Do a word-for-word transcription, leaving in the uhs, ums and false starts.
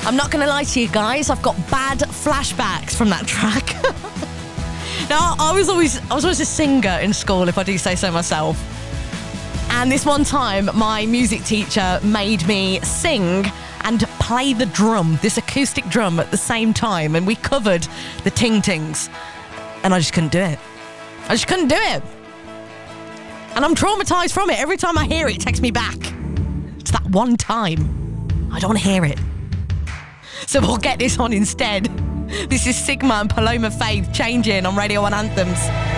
I'm not going to lie to you guys, I've got bad flashbacks from that track. Now, I was always I was always a singer in school, if I do say so myself. And this one time, my music teacher made me sing and play the drum, this acoustic drum at the same time, and we covered the Ting Tings. And I just couldn't do it. I just couldn't do it. And I'm traumatised from it. Every time I hear it, it takes me back to that one time. I don't want to hear it. So we'll get this on instead. This is Sigma and Paloma Faith, Changing on Radio one Anthems.